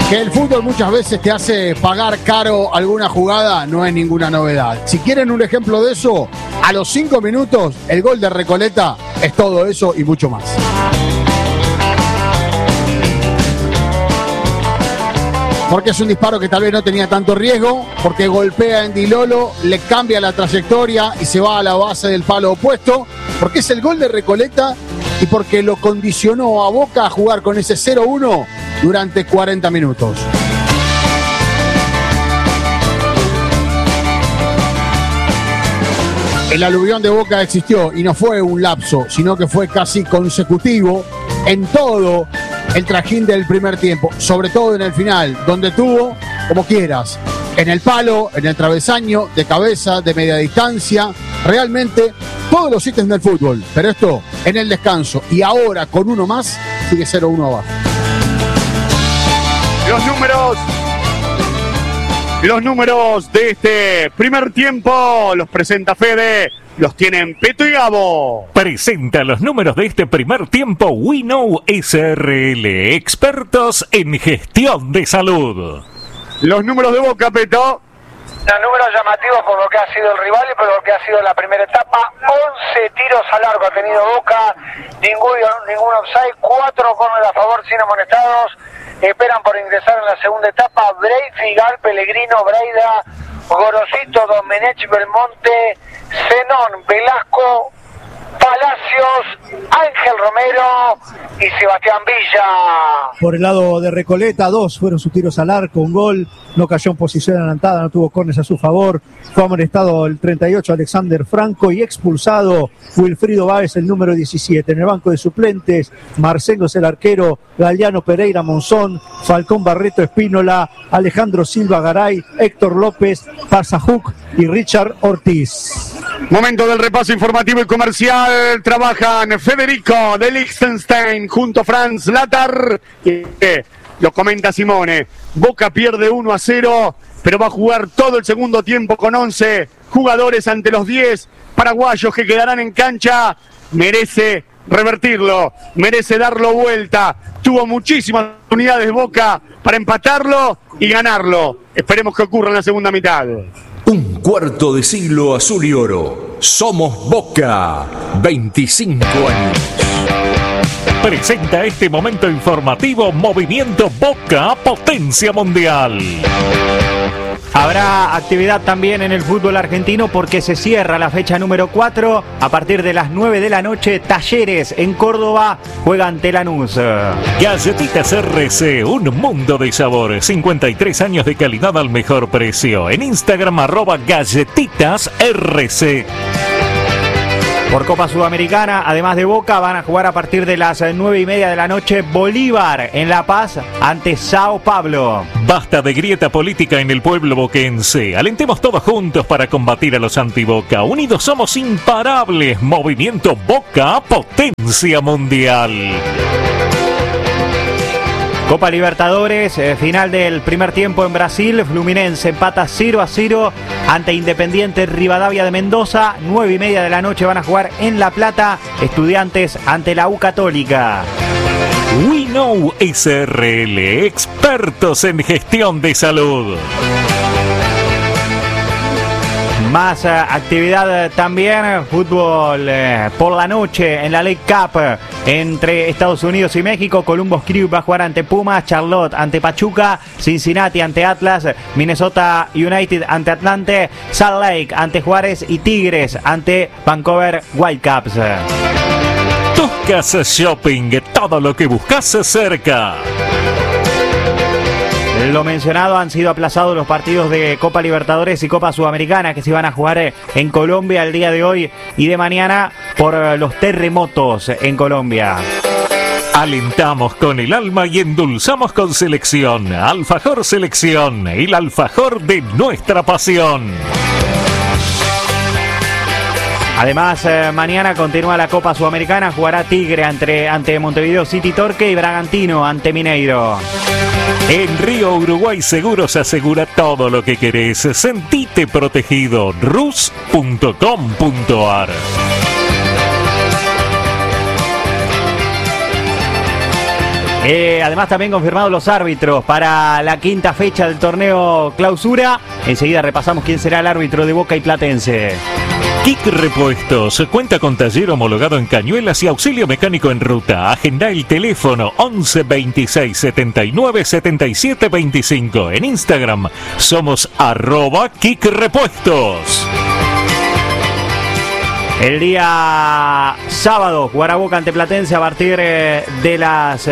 Que el fútbol muchas veces te hace pagar caro alguna jugada no es ninguna novedad. Si quieren un ejemplo de eso, a los 5 minutos el gol de Recoleta es todo eso y mucho más. Porque es un disparo que tal vez no tenía tanto riesgo, porque golpea en Di Lolo, le cambia la trayectoria y se va a la base del palo opuesto, porque es el gol de Recoleta y porque lo condicionó a Boca a jugar con ese 0-1 durante 40 minutos. El aluvión de Boca existió y no fue un lapso, sino que fue casi consecutivo en todo el trajín del primer tiempo, sobre todo en el final, donde tuvo, como quieras, en el palo, en el travesaño, de cabeza, de media distancia, realmente todos los ítems del fútbol, pero esto en el descanso y ahora con uno más sigue 0-1 abajo. Los números de este primer tiempo los presenta Fede, los tienen Peto y Gabo. Presenta los números de este primer tiempo WeKnow SRL, expertos en gestión de salud. Los números de Boca, Peto. Los números llamativos por lo que ha sido el rival y por lo que ha sido la primera etapa. 11 tiros al arco ha tenido Boca, ningún offside, 4 córner a favor sin amonestados. Esperan por ingresar en la segunda etapa Brey, Figal, Pellegrino, Breida, Gorosito, Domenech, Belmonte, Zenón, Velasco, Palacios, Ángel Romero y Sebastián Villa. Por el lado de Recoleta, 2 fueron sus tiros al arco, un gol, no cayó en posición adelantada, no tuvo córneres a su favor, fue amonestado el 38 Alexander Franco y expulsado Wilfrido Báez, el número 17. En el banco de suplentes, Marcengos el arquero, Galeano Pereira Monzón, Falcón Barreto Espínola, Alejandro Silva Garay, Héctor López, Pasajuk y Richard Ortiz. Momento del repaso informativo y comercial. Trabajan Federico de Liechtenstein junto a Franz Latar. Lo comenta Simone. Boca pierde 1-0, pero va a jugar todo el segundo tiempo con 11 jugadores ante los 10 paraguayos que quedarán en cancha. Merece revertirlo, merece darlo vuelta. Tuvo muchísimas oportunidades Boca para empatarlo y ganarlo. Esperemos que ocurra en la segunda mitad. Un cuarto de siglo azul y oro. Somos Boca. 25 años. Presenta este momento informativo Movimiento Boca, potencia mundial. Habrá actividad también en el fútbol argentino porque se cierra la fecha número 4. A partir de las 9 de la noche, Talleres en Córdoba juega ante Lanús. Galletitas RC, un mundo de sabor. 53 años de calidad al mejor precio. En Instagram @Galletitas RC. Por Copa Sudamericana, además de Boca, van a jugar a partir de las 9:30 de la noche Bolívar en La Paz ante Sao Paulo. Basta de grieta política en el pueblo boquense. Alentemos todos juntos para combatir a los anti-Boca. Unidos somos imparables. Movimiento Boca, potencia mundial. Copa Libertadores, final del primer tiempo en Brasil. Fluminense empata 0-0 ante Independiente Rivadavia de Mendoza. 9:30 de la noche van a jugar en La Plata. Estudiantes ante la U Católica. WeKnow SRL, expertos en gestión de salud. Más actividad también, fútbol por la noche en la League Cup entre Estados Unidos y México. Columbus Crew va a jugar ante Pumas, Charlotte ante Pachuca, Cincinnati ante Atlas, Minnesota United ante Atlante, Salt Lake ante Juárez y Tigres ante Vancouver Whitecaps. Tuscas Shopping, todo lo que buscas cerca. Lo mencionado, han sido aplazados los partidos de Copa Libertadores y Copa Sudamericana que se iban a jugar en Colombia el día de hoy y de mañana por los terremotos en Colombia. Alentamos con el alma y endulzamos con selección. Alfajor Selección, el alfajor de nuestra pasión. Además, mañana continúa la Copa Sudamericana. Jugará Tigre ante Montevideo City Torque y Bragantino ante Mineiro. En Río Uruguay Seguros asegura todo lo que querés. Sentite protegido. rus.com.ar. Además también confirmados los árbitros para la quinta fecha del torneo Clausura. Enseguida repasamos quién será el árbitro de Boca y Platense. Kik Repuestos cuenta con taller homologado en cañuelas y auxilio mecánico en ruta. Agenda el teléfono 11 26 79 77 25. En Instagram somos @Kik Repuestos. El día sábado jugará Boca ante Platense a partir de las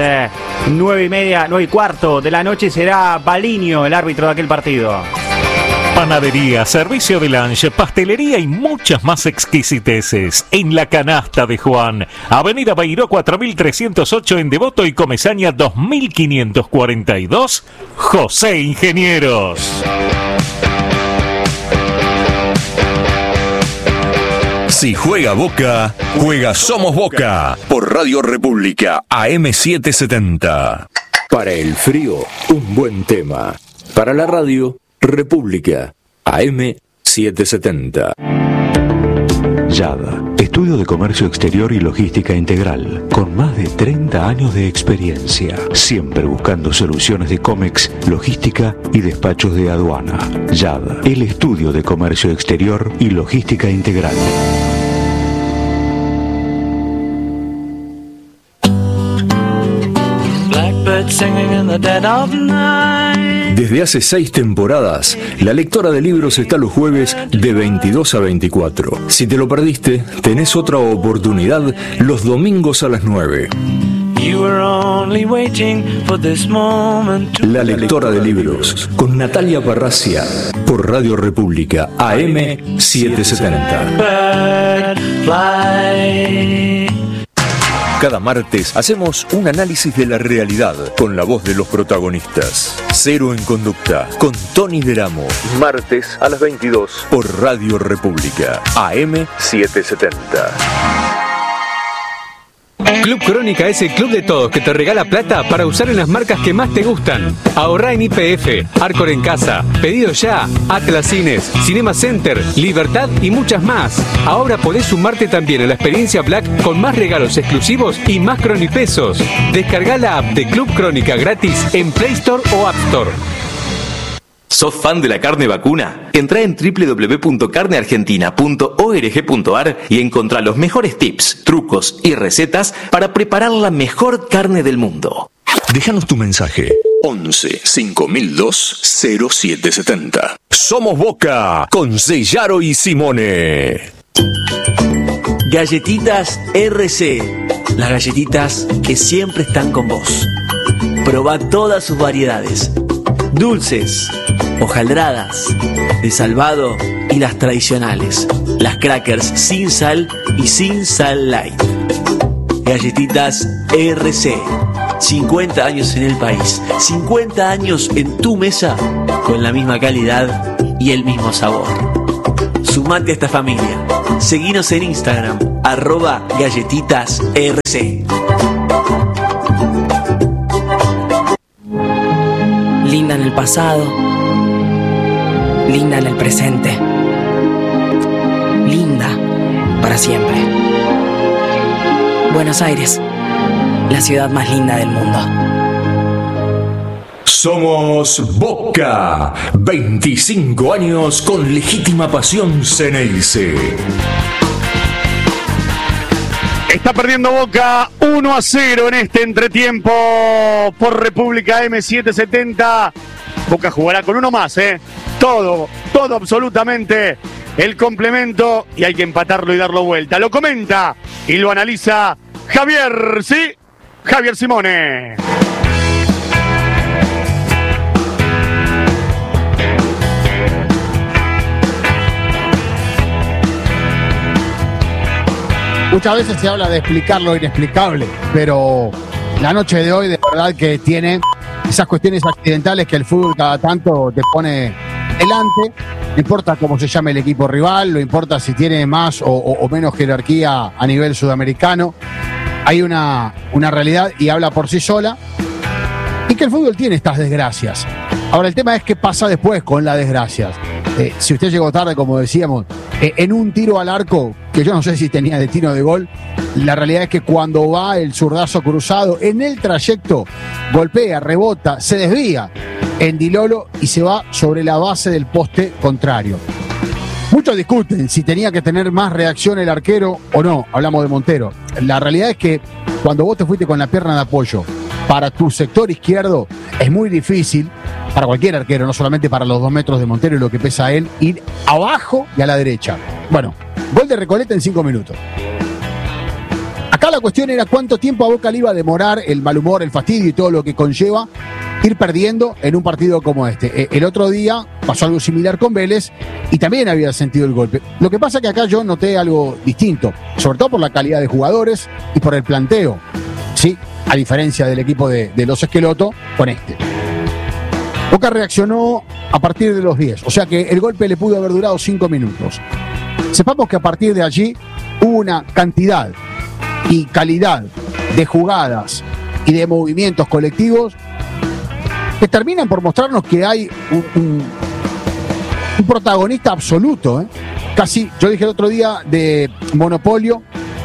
9:15 de la noche. Será Baliño el árbitro de aquel partido. Panadería, servicio de lunch, pastelería y muchas más exquisiteces en la canasta de Juan. Avenida Beiró 4308 en Devoto y Comesaña 2542, José Ingenieros. Si juega Boca, juega Somos Boca por Radio República AM770. Para el frío, un buen tema. Para la radio, República AM770. Yada, estudio de comercio exterior y logística integral, con más de 30 años de experiencia, siempre buscando soluciones de COMEX, logística y despachos de aduana. Yada, el estudio de comercio exterior y logística integral. Desde hace 6 temporadas, La Lectora de Libros está los jueves de 22 a 24. Si te lo perdiste, tenés otra oportunidad los domingos a las 9. La Lectora de Libros, con Natalia Parracia, por Radio República AM770. Cada martes hacemos un análisis de la realidad con la voz de los protagonistas. Cero en Conducta, con Tony Deramo. Martes a las 22 por Radio República, AM770. Club Crónica es el club de todos que te regala plata para usar en las marcas que más te gustan. Ahorrá en YPF, Arcor en Casa, Pedido Ya, Atlas Cines, Cinema Center, Libertad y muchas más. Ahora podés sumarte también a la experiencia Black con más regalos exclusivos y más cronipesos. Descargá la app de Club Crónica gratis en Play Store o App Store. ¿Sos fan de la carne vacuna? Entrá en www.carneargentina.org.ar y encontrá los mejores tips, trucos y recetas para preparar la mejor carne del mundo. Déjanos tu mensaje. 11 5002 0770. Somos Boca con Sellaro y Simone. Galletitas RC. Las galletitas que siempre están con vos. Probá todas sus variedades. Dulces, hojaldradas, de salvado y las tradicionales. Las crackers sin sal y sin sal light. Galletitas RC. 50 años en el país. 50 años en tu mesa con la misma calidad y el mismo sabor. Sumate a esta familia. Seguinos en Instagram, @galletitasrc. Linda en el pasado, linda en el presente, linda para siempre. Buenos Aires, la ciudad más linda del mundo. Somos Boca, 25 años con legítima pasión Ceneice. Está perdiendo Boca 1-0 en este entretiempo por República M770. Boca jugará con uno más, Todo absolutamente el complemento y hay que empatarlo y darlo vuelta. Lo comenta y lo analiza Javier, ¿sí? Javier Simone. Muchas veces se habla de explicar lo inexplicable, pero la noche de hoy de verdad que tiene esas cuestiones accidentales que el fútbol cada tanto te pone delante. No importa cómo se llame el equipo rival, no importa si tiene más o menos jerarquía a nivel sudamericano. Hay una realidad y habla por sí sola. Y que el fútbol tiene estas desgracias. Ahora el tema es qué pasa después con las desgracias. Si usted llegó tarde, como decíamos, en un tiro al arco, que yo no sé si tenía destino de gol. La realidad es que cuando va el zurdazo cruzado, en el trayecto golpea, rebota, se desvía en Di Lolo y se va sobre la base del poste contrario. Muchos discuten si tenía que tener más reacción el arquero o no. Hablamos de Montero. La realidad es que cuando vos te fuiste con la pierna de apoyo para tu sector izquierdo, es muy difícil para cualquier arquero, no solamente para los 2 metros de Montero y lo que pesa él, ir abajo y a la derecha. Bueno, gol de Recoleta en 5 minutos. Acá la cuestión era cuánto tiempo a Boca le iba a demorar el mal humor, el fastidio y todo lo que conlleva ir perdiendo en un partido como este. El otro día pasó algo similar con Vélez y también había sentido el golpe. Lo que pasa es que acá yo noté algo distinto, sobre todo por la calidad de jugadores y por el planteo, ¿sí? A diferencia del equipo de los Esqueloto con este. Boca reaccionó a partir de los 10, o sea que el golpe le pudo haber durado 5 minutos. Sepamos que a partir de allí hubo una cantidad y calidad de jugadas y de movimientos colectivos que terminan por mostrarnos que hay un protagonista absoluto, ¿eh? Casi, yo dije el otro día de monopolio,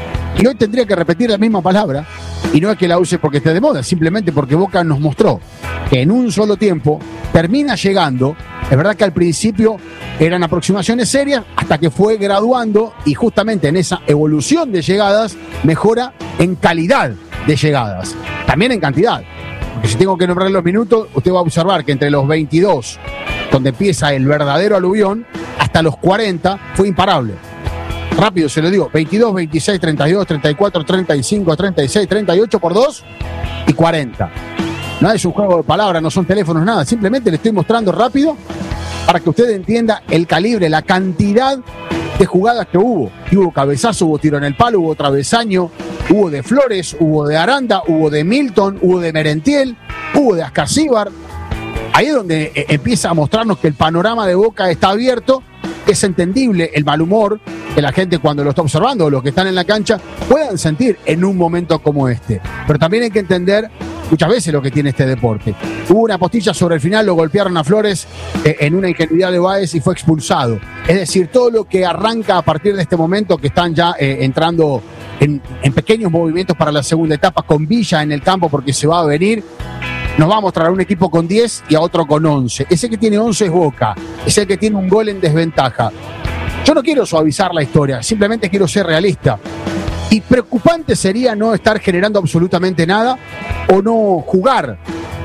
y hoy tendría que repetir la misma palabra, y no es que la use porque esté de moda, simplemente porque Boca nos mostró que en un solo tiempo termina llegando. Es verdad que al principio eran aproximaciones serias, hasta que fue graduando, y justamente en esa evolución de llegadas mejora en calidad de llegadas, también en cantidad. Porque si tengo que nombrar los minutos, usted va a observar que entre los 22, donde empieza el verdadero aluvión, hasta los 40 fue imparable. Rápido se lo digo: 22, 26, 32, 34, 35, 36, 38 por 2 y 40. No es un juego de palabras, no son teléfonos, nada. Simplemente le estoy mostrando rápido para que usted entienda el calibre, la cantidad de jugadas que hubo. Y hubo cabezazo, hubo tiro en el palo, hubo travesaño, hubo de Flores, hubo de Aranda, hubo de Milton, hubo de Merentiel, hubo de Ascasíbar. Ahí es donde empieza a mostrarnos que el panorama de Boca está abierto. Es entendible el mal humor que la gente, cuando lo está observando, o los que están en la cancha, puedan sentir en un momento como este. Pero también hay que entender muchas veces lo que tiene este deporte. Hubo una postilla sobre el final, lo golpearon a Flores en una ingenuidad de Báez y fue expulsado. Es decir, todo lo que arranca a partir de este momento, que están ya entrando en pequeños movimientos para la segunda etapa, con Villa en el campo porque se va a venir, nos va a mostrar a un equipo con 10 y a otro con 11. Ese que tiene 11 es Boca, es el que tiene un gol en desventaja. Yo no quiero suavizar la historia, simplemente quiero ser realista. Y preocupante sería no estar generando absolutamente nada o no jugar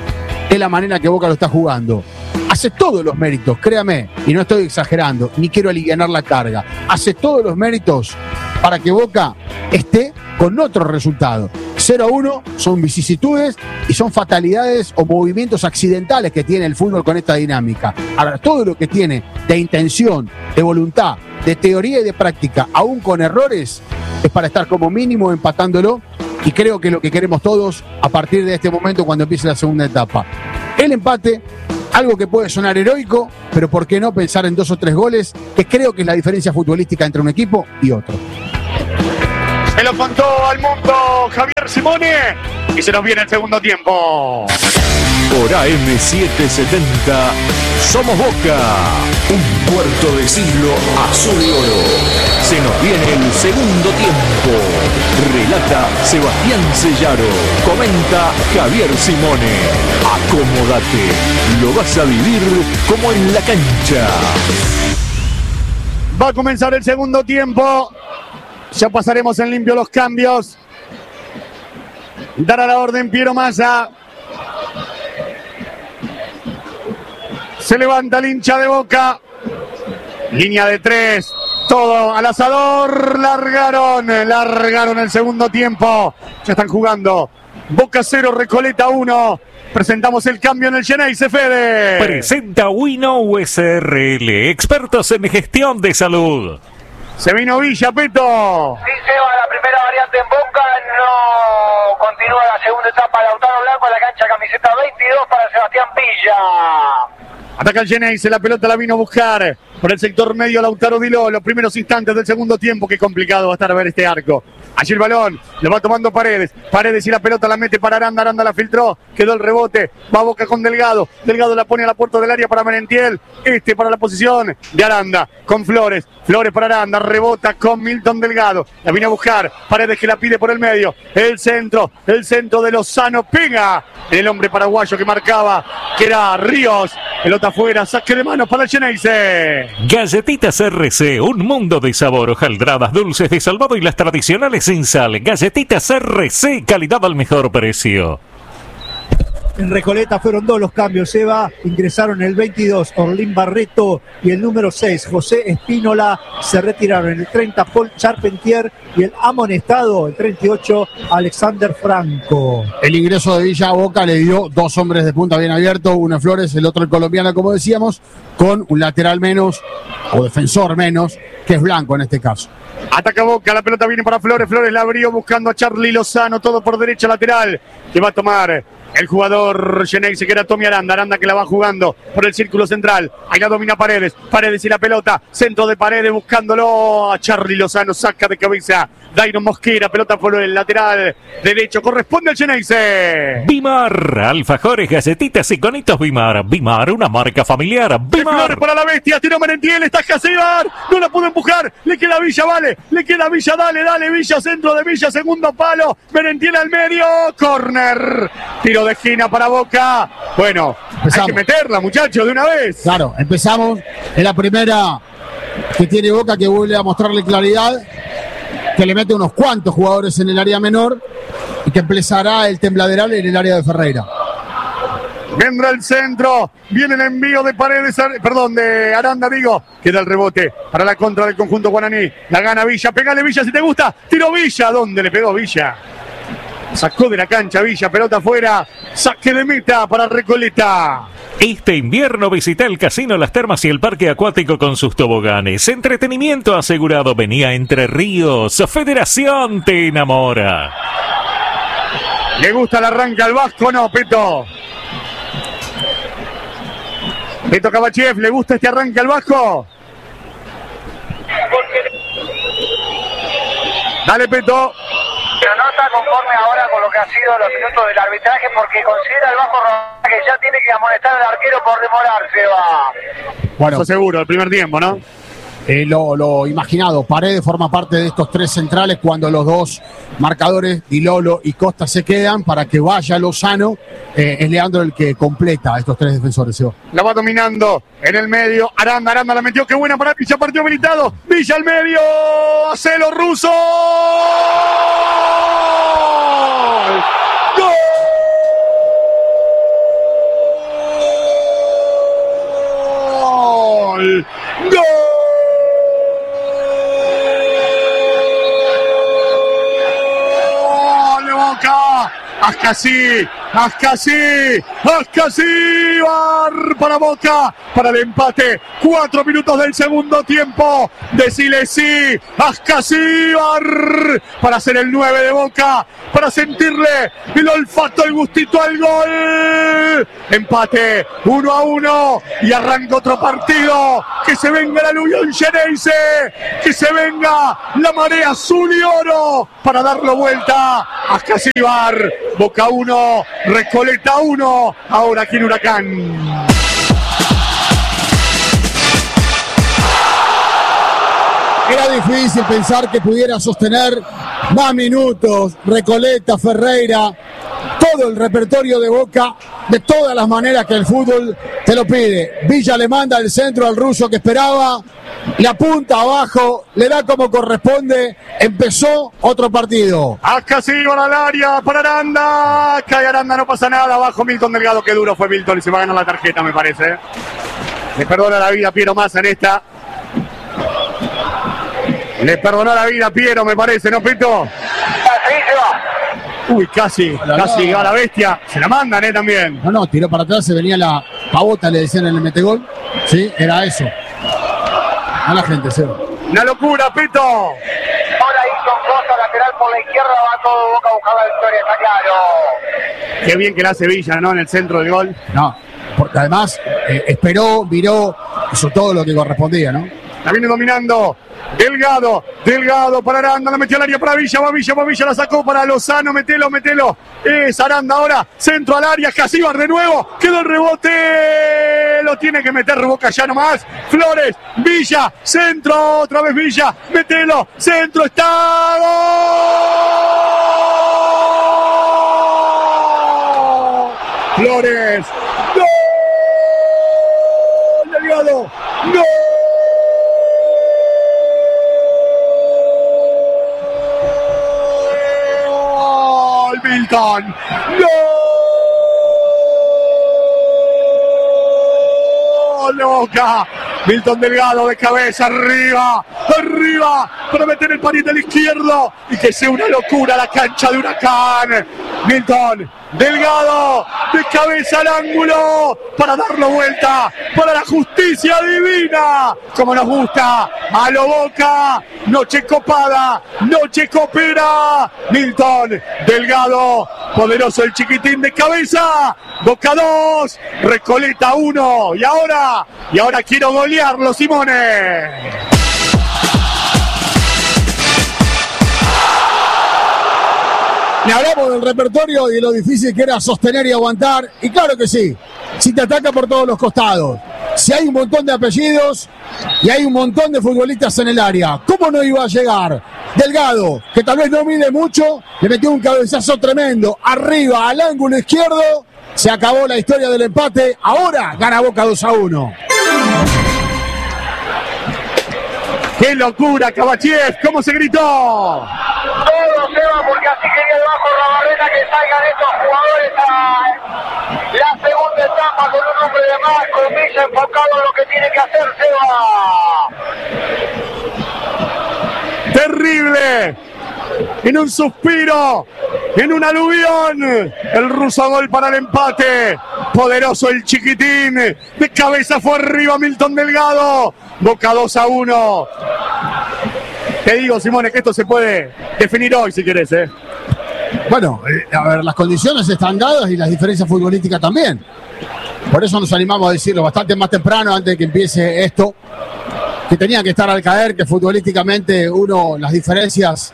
de la manera que Boca lo está jugando. Hace todos los méritos, créame, y no estoy exagerando, ni quiero alivianar la carga. Hace todos los méritos para que Boca esté con otro resultado. 0-1 son vicisitudes y son fatalidades o movimientos accidentales que tiene el fútbol con esta dinámica. Ahora, todo lo que tiene de intención, de voluntad, de teoría y de práctica, aún con errores, es para estar como mínimo empatándolo, y creo que lo que queremos todos a partir de este momento, cuando empiece la segunda etapa. El empate, algo que puede sonar heroico, pero ¿por qué no pensar en 2 o 3 goles? Que creo que es la diferencia futbolística entre un equipo y otro. Se lo contó al mundo Javier Simone y se nos viene el segundo tiempo. Por AM770 somos Boca. Un cuarto de siglo azul y oro. Se nos viene el segundo tiempo. Relata Sebastián Sellaro. Comenta Javier Simone. Acomódate. Lo vas a vivir como en la cancha. Va a comenzar el segundo tiempo. Ya pasaremos en limpio los cambios. Dará la orden Piero Massa. Se levanta el hincha de Boca. Línea de 3. Todo al asador. Largaron el segundo tiempo. Ya están jugando. Boca 0, Recoleta 1. Presentamos el cambio en el Geneise, Fede. Presenta Winnow SRL, expertos en gestión de salud. Se vino Villa, Peto. Sí, Seba, la primera variante en Boca, no continúa la segunda etapa. Lautaro Blanco en la cancha, camiseta 22 para Sebastián Villa. Ataca el Geneise, la pelota la vino a buscar por el sector medio Lautaro Diló. Los primeros instantes del segundo tiempo, qué complicado va a estar ver este arco. Allí el balón, lo va tomando Paredes. Paredes y la pelota la mete para Aranda. Aranda la filtró, quedó el rebote. Va a Boca con Delgado. Delgado la pone a la puerta del área para Merentiel. Para la posición de Aranda con Flores. Flores para Aranda, rebota con Milton Delgado. La viene a buscar, Paredes que la pide por el medio. El centro de Lozano. Pega en el hombre paraguayo que marcaba, que era Ríos. Pelota afuera, saque de manos para el Geneise. Galletitas RC, un mundo de sabor, hojaldradas, dulces de salvado y las tradicionales sin sal. Galletitas RC, calidad al mejor precio. En Recoleta fueron 2 los cambios, Eva. Ingresaron el 22, Orlín Barreto, y el número 6, José Espínola. Se retiraron el 30, Paul Charpentier, y el amonestado, el 38, Alexander Franco. El ingreso de Villa a Boca le dio 2 hombres de punta bien abiertos, uno es Flores, el otro el colombiano, como decíamos, con un lateral menos, o defensor menos, que es Blanco en este caso. Ataca Boca, la pelota viene para Flores. Flores la abrió buscando a Charly Lozano, todo por derecha lateral, que va a tomar el jugador Geneise, que era Tommy Aranda. Aranda que la va jugando por el círculo central. Ahí la domina Paredes. Paredes y la pelota. Centro de Paredes buscándolo a Charly Lozano. Saca de cabeza Dairon Mosquera. Pelota por el lateral derecho. Corresponde al Geneise. Bimar, alfajores, galletitas y conitos Bimar. Bimar, una marca familiar. Bimar. Flores para la bestia. Tiró Merentiel. Está Casibar. No la pudo empujar. Le queda Villa, vale. Le queda Villa. Dale Villa. Centro de Villa. Segundo palo. Merentiel al medio. Corner. Tiro de esquina para Boca. Bueno, empezamos. Hay que meterla, muchachos, de una vez. Claro, empezamos. Es la primera que tiene Boca, que vuelve a mostrarle claridad, que le mete unos cuantos jugadores en el área menor y que empezará el tembladeral en el área de Ferreira. Vendrá el centro, viene el envío de Paredes, de Aranda, queda el rebote para la contra del conjunto guaraní. La gana Villa, pegale Villa si te gusta. Tiro Villa, ¿dónde le pegó Villa? Sacó de la cancha Villa, pelota afuera, saque de meta para Recoleta. Este invierno visita el Casino Las Termas y el Parque Acuático con sus toboganes. Entretenimiento asegurado. Venía Entre Ríos. Federación te enamora. ¿Le gusta el arranque al Vasco? No, Peto. Peto Cavachiev, ¿le gusta este arranque al Vasco? Dale, Peto. Pero no está conforme ahora con lo que ha sido los minutos del arbitraje, porque considera el Vasco que ya tiene que amonestar al arquero por demorarse, va. Bueno, eso seguro, el primer tiempo, ¿no? Lo imaginado, Paredes forma parte de estos 3 centrales cuando los 2 marcadores, Dilolo y Costa, se quedan para que vaya Lozano. Es Leandro el que completa a estos 3 defensores. ¿Sí? La va dominando en el medio. Aranda la metió, qué buena para Villa, partió habilitado. Villa al medio, Celo Russo. ¡Gol! ¡Gol! ¡Gol! Ascasíbar para Boca, para el empate. 4 minutos del segundo tiempo. Decile sí, Ascasíbar, para ser el 9 de Boca, para sentirle el olfato, el gustito al gol. Empate 1-1 y arranca otro partido. Que se venga la Unión Geneise, que se venga la marea azul y oro para darlo vuelta. Ascasíbar, Boca 1, Recoleta 1, ahora aquí en Huracán. Era difícil pensar que pudiera sostener más minutos Recoleta, Ferreira, todo el repertorio de Boca, de todas las maneras que el fútbol te lo pide. Villa le manda el centro al ruso que esperaba, la punta abajo, le da como corresponde, empezó otro partido. Ascasíbar al área para Aranda, cae Aranda, no pasa nada, abajo Milton Delgado, qué duro fue Milton y se va a ganar la tarjeta, me parece. Le perdona la vida a Piero Massa en esta. Le perdonó la vida a Piero, me parece, ¿no, Pito? Uy, casi a la bestia. Se la mandan, también. No, tiró para atrás, se venía la pavota, le decían en el metegol. Sí, era eso. A la gente, Seba. Una locura, Pito. Ahora ahí con Costa, lateral por la izquierda, va todo Boca a buscar la victoria, está claro. Qué bien que la hace Villa, ¿no? En el centro del gol. No, porque además esperó, miró, hizo todo lo que correspondía, ¿no? La viene dominando Delgado para Aranda, la metió al área para Villa, va Villa, la sacó para Lozano, metelo. Es Aranda ahora, centro al área, Casíbar de nuevo, quedó el rebote, lo tiene que meter Boca ya nomás. Flores, Villa, centro, otra vez Villa, metelo, centro, está, ¡gol! Flores, ¡gol! Delgado, ¡gol! Milton, ¡gol de Boca! Milton Delgado de cabeza, arriba, para meter el pariente al izquierdo y que sea una locura la cancha de Huracán. Milton Delgado de cabeza al ángulo para darlo vuelta, para la justicia divina, como nos gusta a lo Boca. Noche copada, noche copera. Milton Delgado, poderoso el chiquitín de cabeza. Boca 2, Recoleta 1. Y ahora quiero golearlo, Simone. Le hablamos del repertorio y de lo difícil que era sostener y aguantar. Y claro que sí, si te ataca por todos los costados, si hay un montón de apellidos y hay un montón de futbolistas en el área, ¿cómo no iba a llegar? Delgado, que tal vez no mide mucho, le metió un cabezazo tremendo arriba al ángulo izquierdo. Se acabó la historia del empate. Ahora gana Boca 2-1. ¡Qué locura, Cabachiev! ¿Cómo se gritó? Todo se va porque así quería debajo Rabarrena que salgan estos jugadores a la segunda etapa con un hombre de más, con Villa enfocado en lo que tiene que hacer, Seba. ¡Terrible! En un suspiro, en un aluvión, el ruso gol para el empate. Poderoso el chiquitín, de cabeza fue arriba Milton Delgado. Boca 2-1. Te digo, Simone, que esto se puede definir hoy si querés, ¿eh? Bueno, a ver, las condiciones están dadas y las diferencias futbolísticas también. Por eso nos animamos a decirlo bastante más temprano, antes de que empiece esto, que tenía que estar al caer, que futbolísticamente uno las diferencias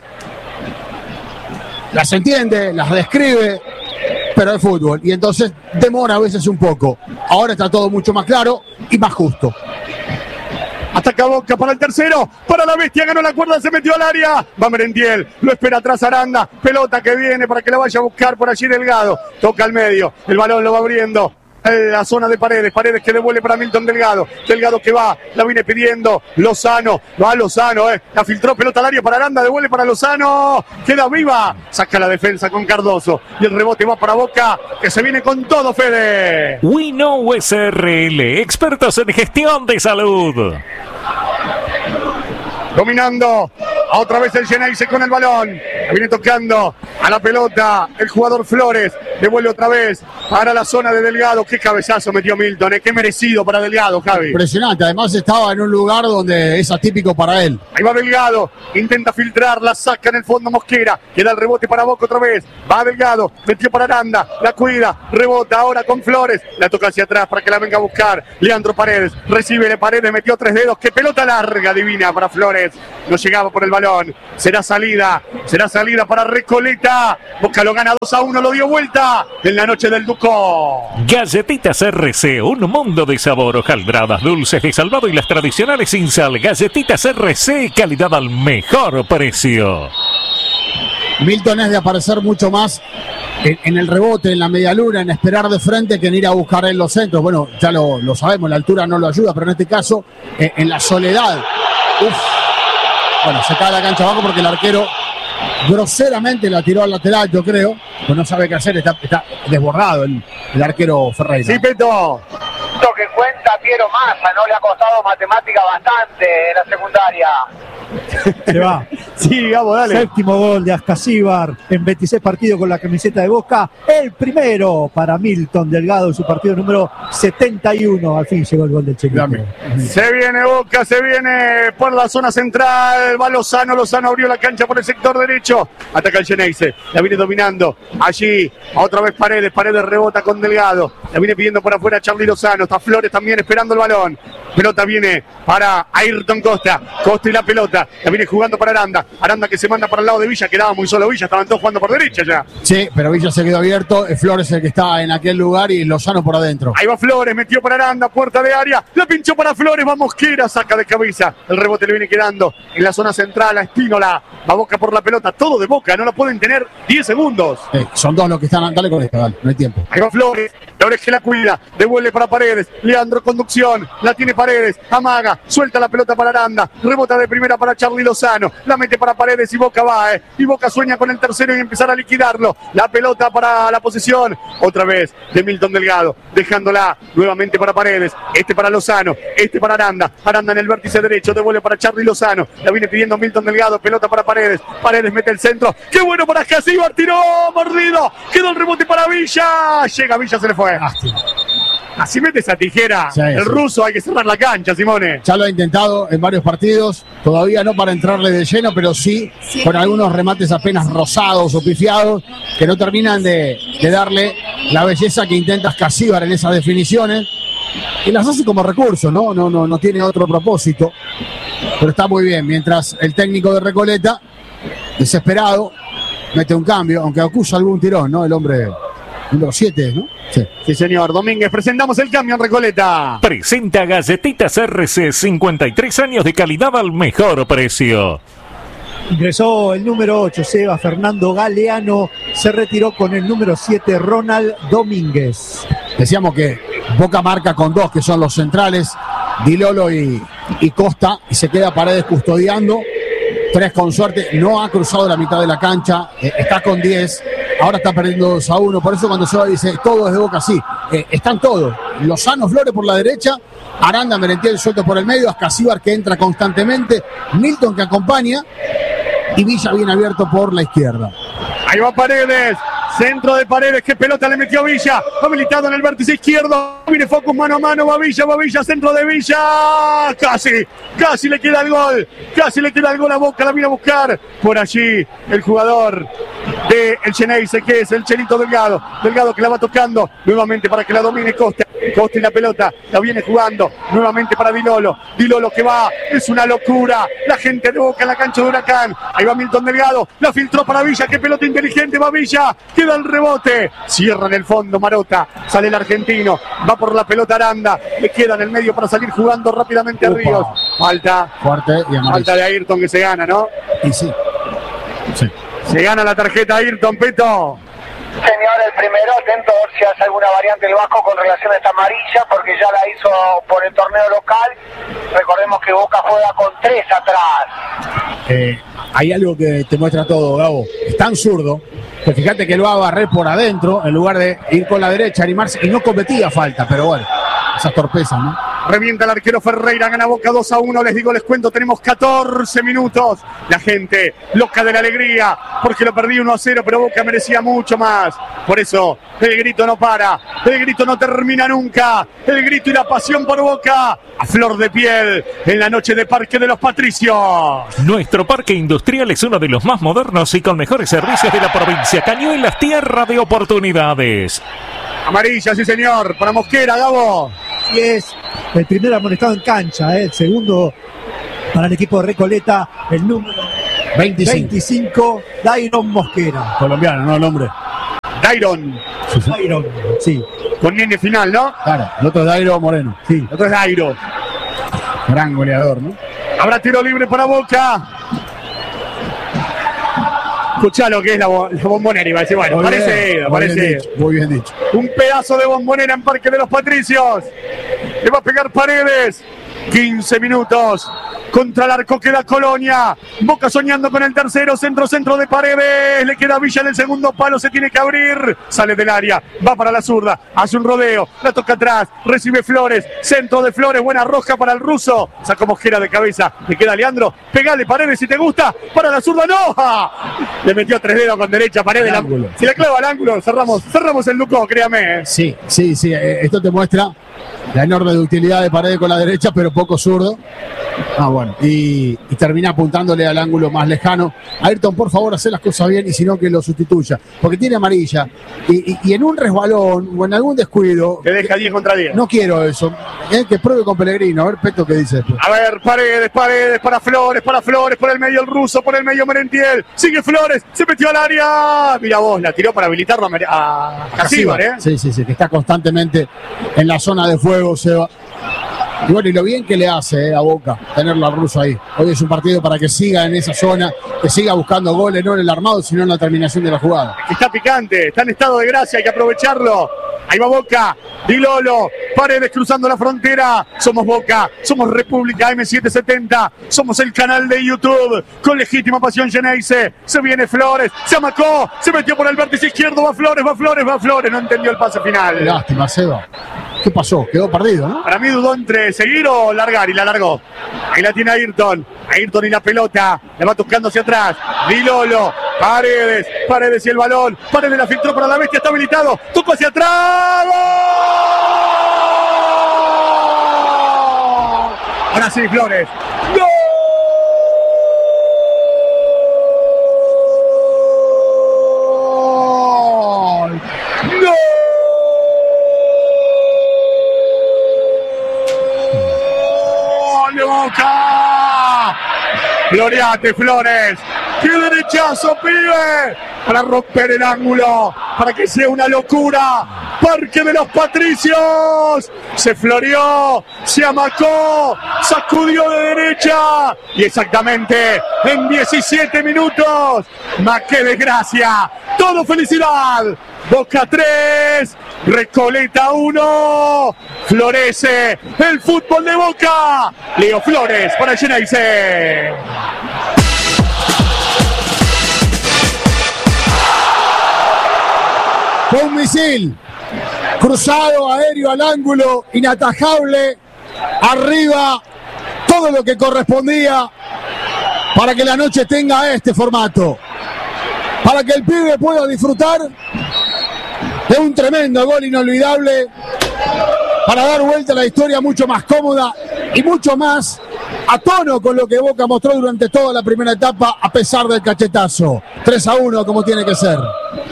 las entiende, las describe, pero es fútbol. Y entonces demora a veces un poco. Ahora está todo mucho más claro y más justo. Ataca Boca para el tercero, para la bestia, ganó la cuerda, se metió al área. Va Merentiel, lo espera atrás Aranda. Pelota que viene para que la vaya a buscar por allí Delgado. Toca al medio, el balón lo va abriendo. La zona de Paredes que devuelve para Milton Delgado que va, la viene pidiendo Lozano, la filtró, pelota al área para Aranda, devuelve para Lozano, queda viva, saca la defensa con Cardoso y el rebote va para Boca, que se viene con todo, Fede. We Know SRL, expertos en gestión de salud. Dominando, otra vez el Geneise con el balón, la viene tocando a la pelota el jugador Flores, devuelve otra vez para la zona de Delgado. Qué cabezazo metió Milton, qué merecido para Delgado, Javi. Impresionante, además estaba en un lugar donde es atípico para él. Ahí va Delgado, intenta filtrar, la saca en el fondo Mosquera, queda el rebote para Boca otra vez, va Delgado, metió para Aranda, la cuida, rebota ahora con Flores, la toca hacia atrás para que la venga a buscar Leandro Paredes, recibe Paredes, metió 3 dedos, qué pelota larga divina para Flores, no llegaba por el balón, será salida para Recoleta. Boca lo gana 2-1, lo dio vuelta en la noche del Ducó. Galletitas RC, un mundo de sabor, hojaldradas, dulces de salvado y las tradicionales sin sal. Galletitas RC, calidad al mejor precio. Milton es de aparecer mucho más en el rebote, en la medialuna, en esperar de frente que en ir a buscar en los centros. Bueno, ya lo sabemos, la altura no lo ayuda, pero en este caso, en la soledad. Bueno, se cae la cancha abajo porque el arquero groseramente la tiró al lateral, yo creo, pues no sabe qué hacer, está desbordado el arquero Ferreira. Sí, Peto. Lo que cuenta Piero Massa, ¿no? Le ha costado matemática bastante en la secundaria. Se va. Sí, Gabo, dale. Séptimo gol de Ascasíbar en 26 partidos con la camiseta de Boca. El primero para Milton Delgado en su partido número 71. Al fin llegó el gol del Chelito. Se viene Boca, se viene por la zona central. Va Lozano, Lozano abrió la cancha por el sector derecho. Ataca el Xeneize, la viene dominando. Allí, otra vez Paredes, Paredes rebota con Delgado. La viene pidiendo por afuera Charly Lozano. Está Flores también esperando el balón. Pelota viene para Ayrton Costa. Costa y la pelota. La viene jugando para Aranda. Aranda que se manda para el lado de Villa. Quedaba muy solo Villa. Estaban todos jugando por derecha ya. Sí, pero Villa se quedó abierto. Flores el que está en aquel lugar y Lozano por adentro. Ahí va Flores. Metió para Aranda. Puerta de área. La pinchó para Flores. Va Mosquera. Saca de cabeza. El rebote le viene quedando en la zona central a Espínola. Va Boca por la pelota. Todo de Boca. No la pueden tener 10 segundos. Son dos los que están. Dale con esto, dale. No hay tiempo. Ahí va Flores. Flores que la cuida. Devuelve para Paredes. Leandro conducción. La tiene Paredes. Amaga. Suelta la pelota para Aranda. Rebota de primera para Charly Lozano. La mete para Paredes y Boca va. Y Boca sueña con el tercero y empezar a liquidarlo. La pelota para la posesión. Otra vez de Milton Delgado. Dejándola nuevamente para Paredes. Este para Lozano. Este para Aranda. Aranda en el vértice derecho. Devuelve para Charly Lozano. La viene pidiendo Milton Delgado. Pelota para Paredes. Paredes mete el centro. ¡Qué bueno para Ascasíbar! Tiró mordido. Quedó el rebote para Villa. Llega Villa, se le fue. Así mete esa tijera. Sí, el ruso, hay que cerrar la cancha, Simone. Ya lo ha intentado en varios partidos. Todavía no para entrarle de lleno, pero sí con algunos remates apenas rosados o pifiados que no terminan de darle la belleza que intenta Ascasíbar en esas definiciones. Y las hace como recurso, ¿no? No tiene otro propósito. Pero está muy bien. Mientras el técnico de Recoleta, desesperado, mete un cambio, aunque acusa algún tirón, ¿no? El hombre número 7, ¿no? Sí, señor. Domínguez, presentamos el cambio en Recoleta. Presenta Galletitas RC, 53 años de calidad al mejor precio. Ingresó el número 8, Seba Fernando Galeano. Se retiró con el número 7, Ronald Domínguez. Decíamos que Boca marca con dos, que son los centrales, Dilolo y Costa, y se queda Paredes custodiando. 3 con suerte, no ha cruzado la mitad de la cancha, está con 10, ahora está perdiendo 2-1, por eso cuando Seba dice todo es de Boca, sí, están todos. Lozano, Flores por la derecha, Aranda, Merentiel suelto por el medio, Ascasíbar que entra constantemente, Milton que acompaña y Villa bien abierto por la izquierda. Ahí va Paredes. Centro de Paredes, qué pelota le metió Villa, habilitado en el vértice izquierdo, viene Focus mano a mano, va Villa, centro de Villa, casi le queda el gol, a Boca, la viene a buscar, por allí el jugador de el Xeneize, que es el Chelito Delgado que la va tocando, nuevamente para que la domine Costa y la pelota, la viene jugando, nuevamente para Dilolo que va, es una locura, la gente de Boca en la cancha de Huracán, ahí va Milton Delgado, la filtró para Villa, qué pelota inteligente, va Villa, queda el rebote, cierra en el fondo Marota, sale el argentino, va por la pelota Aranda, le queda en el medio para salir jugando rápidamente a Ríos, falta fuerte y falta de Ayrton que se gana, ¿no? Y sí. Se gana la tarjeta Ayrton, Peto. Señor, el primero, atento a ver si hace alguna variante el Vasco con relación a esta amarilla, porque ya la hizo por el torneo local. Recordemos que Boca juega con 3 atrás. Hay algo que te muestra todo, Gabo. Es tan zurdo que fíjate que lo va a barrer por adentro en lugar de ir con la derecha, animarse, y no cometía falta, pero bueno, esas torpezas, ¿no? Revienta el arquero Ferreira, gana Boca 2-1, les cuento, tenemos 14 minutos. La gente loca de la alegría, porque lo perdí 1-0, pero Boca merecía mucho más. Por eso, el grito no para, el grito no termina nunca. El grito y la pasión por Boca, a flor de piel, en la noche de Parque de los Patricios. Nuestro parque industrial es uno de los más modernos y con mejores servicios de la provincia. Cañuelas, tierra de oportunidades. Amarilla, sí señor, para Mosquera, Gabo. Y es el primer amonestado en cancha, el segundo para el equipo de Recoleta, el número 25, Dairon Mosquera. Colombiano, ¿no? El hombre. Dairon, sí. Con N final, ¿no? Claro, el otro es Dairo Moreno. Sí. El otro es Dairo. Gran goleador, ¿no? Habrá tiro libre para Boca. Escuchá lo que es la bombonera, iba a decir, bueno, parece. Muy bien dicho. Un pedazo de bombonera en Parque de los Patricios. Le va a pegar Paredes. 15 minutos Contra el arco queda Colonia. Boca soñando con el tercero. Centro de Paredes. Le queda Villa en el segundo palo. Se tiene que abrir. Sale del área. Va para la zurda. Hace un rodeo. La toca atrás. Recibe Flores. Centro de Flores. Buena roja para el ruso. Sacó Mosquera de cabeza. Le queda Leandro. Pegale Paredes si te gusta. Para la zurda. ¡No! Le metió 3 dedos con derecha. Paredes. Si la clava al ángulo. Cerramos el Ducó, créame. Sí. Esto te muestra la enorme ductilidad de Paredes con la derecha, pero poco zurdo. Bueno, y termina apuntándole al ángulo más lejano. Ayrton, por favor, hacer las cosas bien y si no que lo sustituya, porque tiene amarilla y en un resbalón o en algún descuido te deja 10 contra 10. No quiero eso, que pruebe con Pellegrino. A ver, Peto, ¿qué dice después? A ver, Paredes para Flores, por el medio el ruso, por el medio Merentiel, sigue Flores, se metió al área, mira vos, la tiró para habilitarlo a Casíbar, Sí, que está constantemente en la zona de fuego, Seba. Y bueno, y lo bien que le hace a Boca tenerlo al ruso ahí. Hoy es un partido para que siga en esa zona, que siga buscando goles, no en el armado, sino en la terminación de la jugada. Está picante, está en estado de gracia, hay que aprovecharlo. Ahí va Boca, Di Lolo, Paredes cruzando la frontera. Somos Boca, somos República M770, somos el canal de YouTube con legítima pasión Geneise. Se viene Flores, se amacó, se metió por el vértice izquierdo, va Flores, no entendió el pase final. Lástima, Seba. ¿Qué pasó? Quedó perdido, ¿no? Para mí dudó entre seguir o largar y la largó. Ahí la tiene Ayrton y la pelota, la va tocando hacia atrás. Di Lolo, Paredes y el balón. Paredes la filtró para la bestia, está habilitado. Tocó hacia atrás. ¡Gol! Ahora sí, Flores. ¡Gol! Boca. Floreate, Flores. ¡Qué derechazo, pibe! Para romper el ángulo, para que sea una locura. Parque de los Patricios. Se floreó, se amacó, sacudió de derecha. Y exactamente en 17 minutos. Más que desgracia. Todo felicidad. Boca 3, Recoleta 1. Florece el fútbol de Boca. Leo Flores para el Geneise. Fue un misil cruzado, aéreo al ángulo, inatajable, arriba, todo lo que correspondía para que la noche tenga este formato, para que el pibe pueda disfrutar de un tremendo gol inolvidable, para dar vuelta a la historia mucho más cómoda y mucho más a tono con lo que Boca mostró durante toda la primera etapa, a pesar del cachetazo. 3-1 como tiene que ser.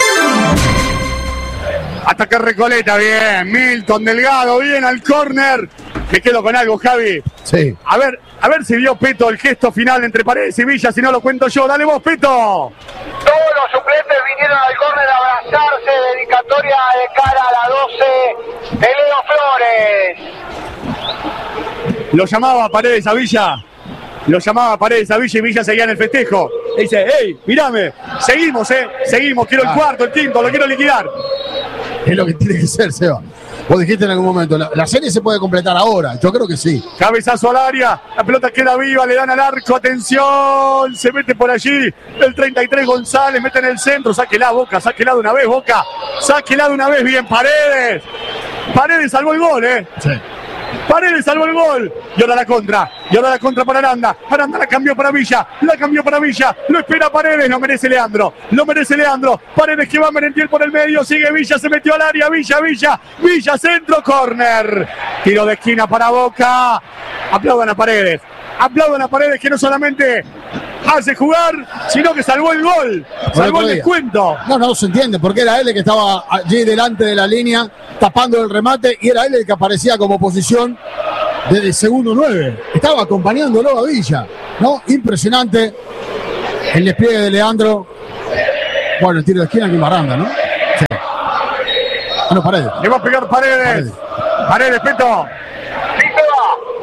Ataca Recoleta, bien. Milton Delgado, bien al córner. Me quedo con algo, Javi. Sí. A ver si vio Peto el gesto final entre Paredes y Villa, si no lo cuento yo. Dale vos, Peto. Todos los suplentes vinieron al córner a abrazarse, dedicatoria de cara a la 12 de Leo Flores. Lo llamaba Paredes a Villa. Y Villa seguía en el festejo. Le dice, hey, mirame, seguimos, quiero el cuarto, el quinto, lo quiero liquidar. Es lo que tiene que ser, Seba. Vos dijiste en algún momento, la serie se puede completar ahora. Yo creo que sí. Cabezazo al área, la pelota queda viva, le dan al arco, atención, se mete por allí el 33 González, mete en el centro, sáquela Boca, sáquela de una vez Boca, sáquela de una vez, bien Paredes. Paredes salvó el gol, Sí. Paredes salvó el gol. Y ahora la contra para Aranda. Aranda la cambió para Villa. Lo espera Paredes. Lo merece Leandro. Paredes que va a Merentiel por el medio. Sigue Villa. Se metió al área. Villa, centro, córner. Tiro de esquina para Boca. Aplaudan a Paredes que no solamente hace jugar, sino que salvó el gol. Salvó el descuento. No se entiende, porque era él el que estaba allí delante de la línea, tapando el remate, y era él el que aparecía como posición desde el segundo 9. Estaba acompañándolo a Villa, ¿no? Impresionante el despliegue de Leandro. Bueno, el tiro de esquina aquí Aranda, ¿no? Sí. Paredes. Le va a pegar Paredes. Paredes, Peto.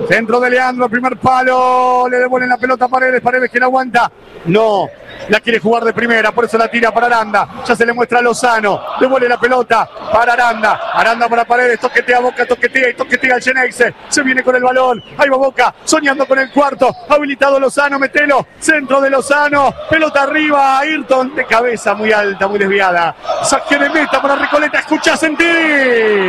Centro de Leandro, primer palo, le devuelven la pelota a Paredes, Paredes que la aguanta, no, la quiere jugar de primera, por eso la tira para Aranda, ya se le muestra a Lozano, devuelve la pelota para Aranda, Aranda para Paredes, toquetea Boca, toquetea el Geneise, se viene con el balón, ahí va Boca, soñando con el cuarto, habilitado Lozano, metelo, centro de Lozano, pelota arriba, Ayrton de cabeza muy alta, muy desviada, saque de meta para Recoleta, escuchá, sentí.